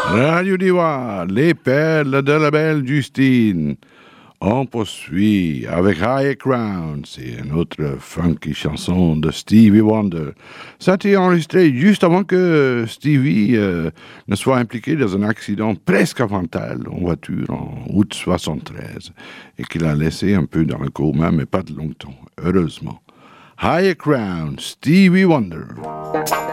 Radio Diva, les perles de la belle Justine. On poursuit avec Higher Ground, c'est une autre funky chanson de Stevie Wonder. Ça a été enregistré juste avant que Stevie ne soit impliqué dans un accident presque fatal en voiture en août 73 et qu'il a laissé un peu dans le coma, mais pas de longtemps, heureusement. Higher Ground, Stevie Wonder.